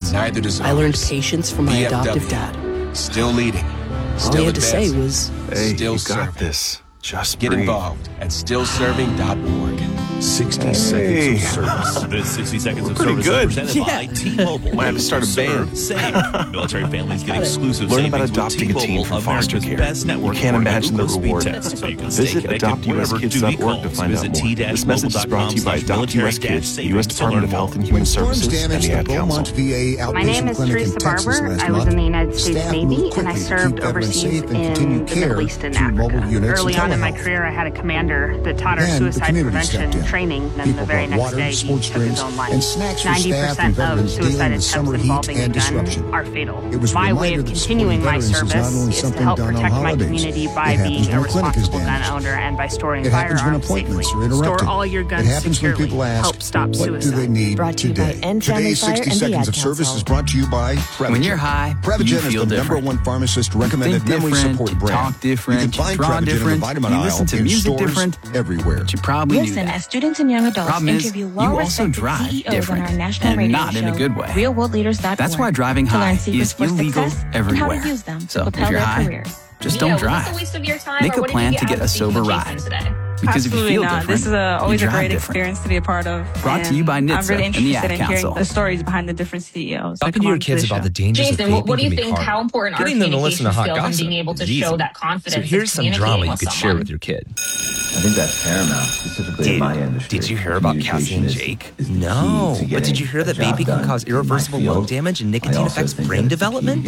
kids. Neither does I learned ours. patience from my adoptive BFW. dad. Still leading. All Still he had to say advancing. was, Hey, Still you serving. got this. Just Get breathe. involved at stillserving.org. 60 seconds of service. This 60 seconds of Pretty service good. is presented by T-Mobile. Might have to start a band. Save. Military families get exclusive Learn savings about with adopting a teen T-Mobile, from foster America's care. best network You can't for imagine the Google speed reward. tests, so you can stay Visit connected wherever adoptuskids.org to calls. find out Visit more. This message is brought to you by Adopt US Kids, the U.S. Department of Health and Human Services, and the Ad Council. My name is Teresa Barber. I was in the United States Navy, and I served overseas in the Middle East and Africa. Early on in my career, I had a commander that taught our suicide prevention training, and the very next day he took his own life. 90% of suicide attempts involving a gun are fatal. My way of continuing my service is to help protect my community by being a responsible gun owner and by storing firearms safely. Store all your guns securely. Help stop suicide. Brought to you by End Family Today's Fire 60 and the Seconds Ad of Service Council. is brought to you by Prevagen. When you're high, Prevagen you is feel the different. #1 pharmacist recommended You think memory different, support you brand. talk different, You can find you draw Prevagen in the different, vitamin you aisle listen to in music stores different. everywhere. But you probably knew Listen, that. as students and young adults Problem is, interview you also well-respected drive CEOs on different, our national and radio not in a show, good way. RealWorldLeaders.org, That's why driving to learn high secrets is for illegal success everywhere. And how to use them So to if propel you're their high, careers. just don't drive. Make a plan to get a sober ride. Because if you Absolutely feel not. different, This is always you a drive great different. experience to be a part of. Brought to you by I'm NHTSA really and the interested Ad in hearing Council. the stories behind the different CEOs. Talking to your kids about the dangers of vaping what do you can be think? hard. How important are Getting them to listen to communication hot skills gossip and being able to is show easy. that confidence? So here's some drama you could share with your kid. I think that's paramount, specifically in my industry. Did you hear about Cassie and Jake? No. But did you hear that vaping can cause irreversible lung damage and nicotine affects brain development?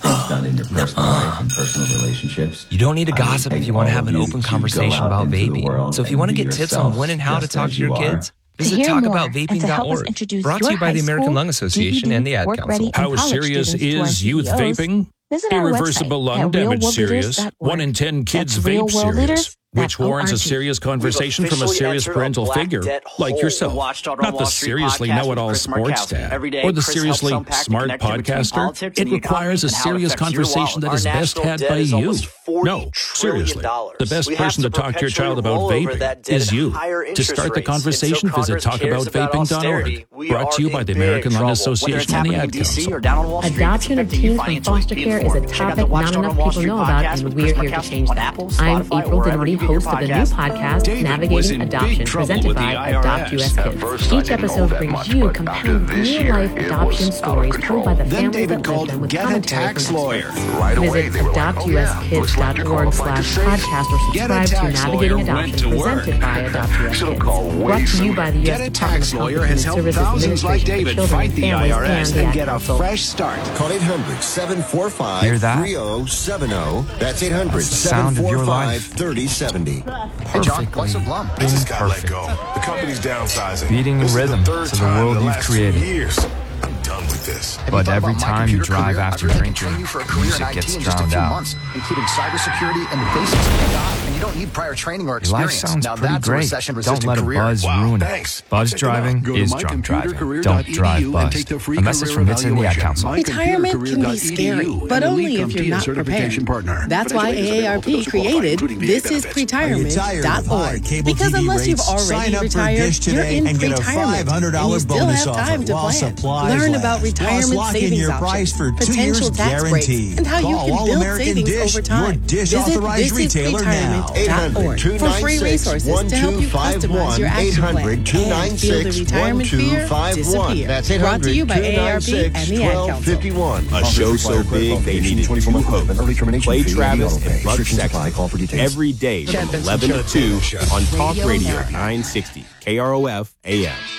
You don't need to gossip if you want to have an open conversation about vaping. So if you want to get tips on when and how to talk to your kids, visit talkaboutvaping.org. Brought to you by the American Lung Association and the Ad Council. How serious is youth vaping? Irreversible lung damage serious. 1 in 10 kids vape serious, which warrants a serious conversation from a serious parental figure, like yourself. Not the seriously know-it-all sports dad, or the seriously smart podcaster. It requires a serious conversation that is best had by you. No, seriously. The best person to talk to your child about vaping is you. To start the conversation, visit talkaboutvaping.org. Brought to you by the American Lung Association and the Ad Council. Adoption of teens from foster care is a topic not enough people know about, and we're here to change that. I'm April Denoni, host of the new podcast, Navigating Adoption, presented by Adopt US Kids. Each episode brings you compelling real-life adoption stories told by the families that live them with commentary from experts. Visit adoptuskids.org/podcast or subscribe to Navigating Adoption, presented by Adopt US Kids. Brought to you by the U.S. Department of Health and Human Services Administration for Children and Families and the Ad Council. Call 800-745-3070. That's 800-745-3070. Hey, John, what's a plum? I just gotta let go. The company's downsizing. Beating This is rhythm the third to the time in world the you've last 2 created. years. I'm done with this. But every time you drive after drinking, music IT gets in just a drowned few out. months, including cybersecurity and the basics of AI, and you don't need prior training or Your life experience. sounds Now pretty that's a great. recession-resistant Don't let a career. buzz ruin it. Buzz driving is drunk driving. Don't drive buzz. A message from NHTSA and the Ad Council. Retirement can be scary, but only if you're not prepared. That's why AARP created thisispretirement.org. Because unless you've already retired, you're in retirement, and you still have time to plan. Learn about retirement savings options, potential tax breaks, and how you can build savings over time. Visit thisisretirement.org for free resources to help you customize your action plan and feel the retirement fear disappear. Brought to you by AARP and the Ad Council. A show so big they needed 2 hosts. Play Travis and Buck Sexton every day from 11 to 2 on Talk Radio 960 KROF AM.